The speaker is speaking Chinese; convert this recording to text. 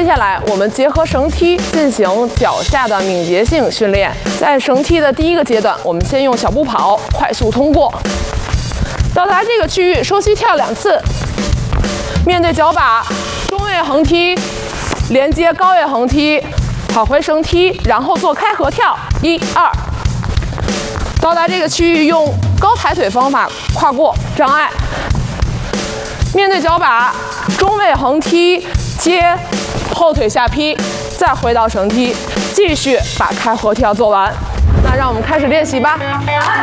下来我们结合绳梯进行脚下的敏捷性训练。在绳梯的第一个阶段，我们先用小步跑快速通过，到达这个区域收膝跳2次，面对脚把，中位横踢，连接高位横踢，跑回绳梯，然后做开合跳，1、2。到达这个区域，用高抬腿方法跨过障碍，面对脚把，中位横踢接后腿下劈，再回到绳梯，继续把开合跳做完。那让我们开始练习吧。